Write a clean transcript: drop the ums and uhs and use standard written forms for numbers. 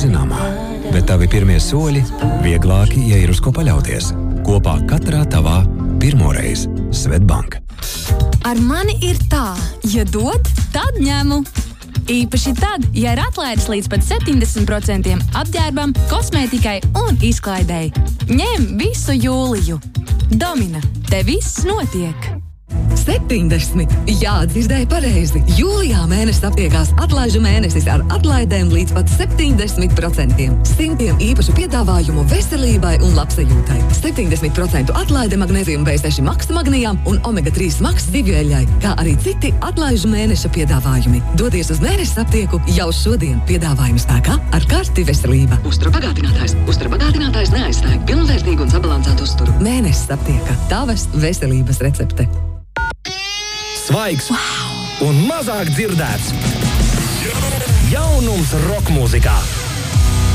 nezināmā, bet tavi pirmie soļi vieglāki, ja ir uz ko paļauties. Kopā katrā tavā pirmoreiz Svetbank. Ar mani ir tā, ja dod, tad ņemu. Īpaši tad, ja ir atlaides līdz pat 70% apģērbam, kosmētikai un izklaidei. Ņem visu jūliju. Domina, te viss notiek. 70. Jā, dzirdēji pareizi. Jūlijā mēnesis aptiekās atlaižu mēnesis ar atlaidēm līdz pat 70%. Simtiem īpašu piedāvājumu veselībai un labsajūtai. 70% atlaide magnēzijum B6 Max magnijām un omega-3 Max zivju, kā arī citi atlaižu mēneša piedāvājumi. Dodies uz mēnesis aptieku jau šodien. Piedāvājumi spēkā ar karti veselība. Uzturpagātinātājs. Uzturpagātinātājs neaizstāja pilnvērtīgu un sabalansētu uzturu. Mēnesis aptieka. Tavas veselības recepte. Svaigs un mazāk dzirdēts. Jaunums rokmūzikā.